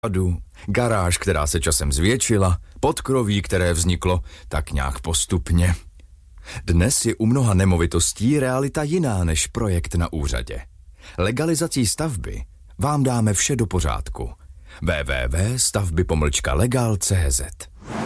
garáž, která se časem zvětšila, podkroví, které vzniklo tak nějak postupně. Dnes je u mnoha nemovitostí realita jiná než projekt na úřadě. Legalizací stavby vám dáme vše do pořádku. www.stavby-legal.cz